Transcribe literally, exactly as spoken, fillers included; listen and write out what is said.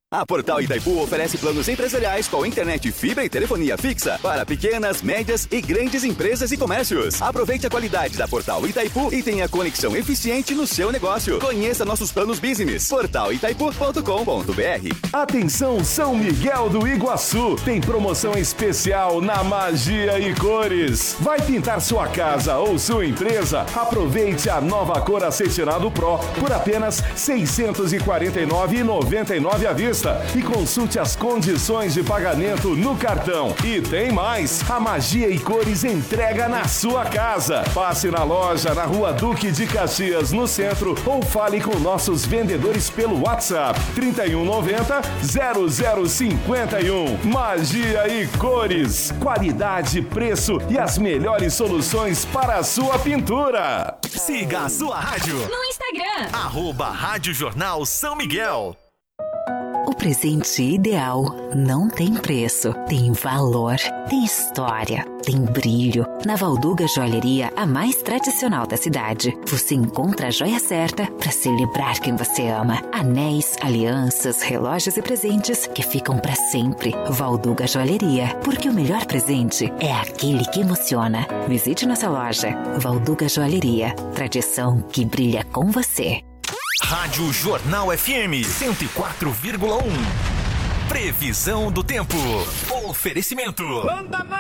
A Portal Itaipu oferece planos empresariais com internet, fibra e telefonia fixa para pequenas, médias e grandes empresas e comércios. Aproveite a qualidade da Portal Itaipu e tenha conexão eficiente no seu negócio. Conheça nossos planos business. portal itaipu ponto com ponto br. Atenção, São Miguel do Iguaçu. Tem promoção especial na Magia e Cores. Vai pintar sua casa ou sua empresa? Aproveite a nova cor Acetinado Pro por apenas seiscentos e quarenta e nove reais e noventa e nove centavos à vista. E consulte as condições de pagamento no cartão. E tem mais! A Magia e Cores entrega na sua casa. Passe na loja na Rua Duque de Caxias, no centro, ou fale com nossos vendedores pelo WhatsApp trinta e um noventa, zero zero cinquenta e um. Magia e Cores. Qualidade, preço e as melhores soluções para a sua pintura. Siga a sua rádio no Instagram, arroba Rádio Jornal São Miguel. O presente ideal não tem preço, tem valor, tem história, tem brilho. Na Valduga Joalheria, a mais tradicional da cidade, você encontra a joia certa para celebrar quem você ama. Anéis, alianças, relógios e presentes que ficam para sempre. Valduga Joalheria, porque o melhor presente é aquele que emociona. Visite nossa loja. Valduga Joalheria, tradição que brilha com você. Rádio Jornal F M cento e quatro vírgula um. Previsão do tempo. Oferecimento.